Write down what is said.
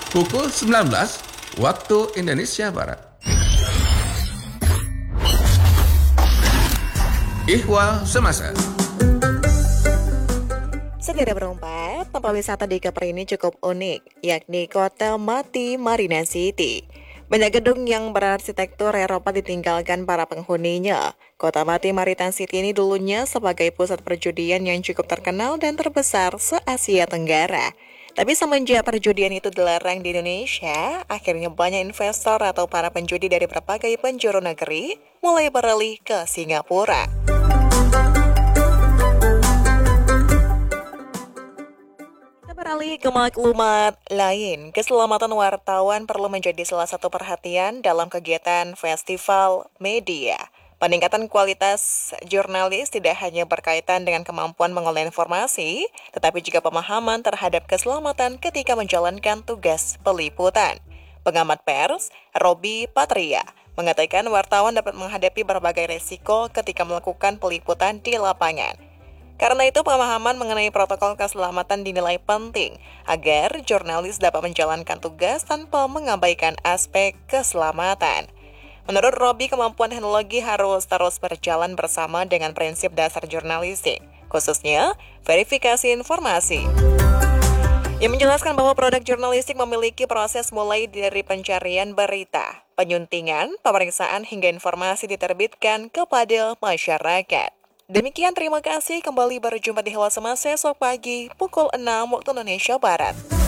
pukul 19 waktu Indonesia Barat. Ihwal Semasa. Segera berempat, tempat wisata di Kepri ini cukup unik, yakni Kota Mati Marina City. Banyak gedung yang berarsitektur Eropa ditinggalkan para penghuninya. Kota Mati Marina City ini dulunya sebagai pusat perjudian yang cukup terkenal dan terbesar se-Asia Tenggara. Tapi semenjak perjudian itu dilarang di Indonesia, akhirnya banyak investor atau para penjudi dari berbagai penjuru negeri mulai beralih ke Singapura. Beralih ke maklumat lain, keselamatan wartawan perlu menjadi salah satu perhatian dalam kegiatan festival media. Peningkatan kualitas jurnalis tidak hanya berkaitan dengan kemampuan mengolah informasi, tetapi juga pemahaman terhadap keselamatan ketika menjalankan tugas peliputan. Pengamat pers, Robi Patria, mengatakan wartawan dapat menghadapi berbagai resiko ketika melakukan peliputan di lapangan. Karena itu, pemahaman mengenai protokol keselamatan dinilai penting agar jurnalis dapat menjalankan tugas tanpa mengabaikan aspek keselamatan. Menurut Robi, kemampuan teknologi harus terus berjalan bersama dengan prinsip dasar jurnalistik, khususnya verifikasi informasi. Ia menjelaskan bahwa produk jurnalistik memiliki proses mulai dari pencarian berita, penyuntingan, pemeriksaan hingga informasi diterbitkan kepada masyarakat. Demikian, terima kasih. Kembali berjumpa di Ihwal Semasa esok pagi pukul 6 waktu Indonesia Barat.